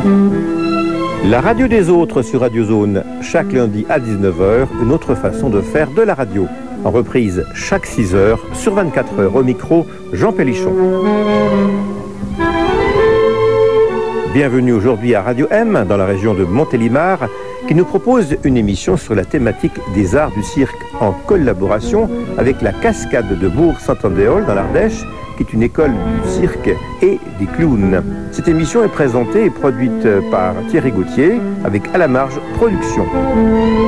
La radio des autres sur Radio Zone, chaque lundi à 19h, une autre façon de faire de la radio. En reprise chaque 6h sur 24h au micro, Jean Pélichon. Bienvenue aujourd'hui à Radio M, dans la région de Montélimar, qui nous propose une émission sur la thématique des arts du cirque en collaboration avec la Cascade de Bourg-Saint-Andéol dans l'Ardèche, qui est une école du cirque et des clowns. Cette émission est présentée et produite par Thierry Gauthier avec À la Marge Productions.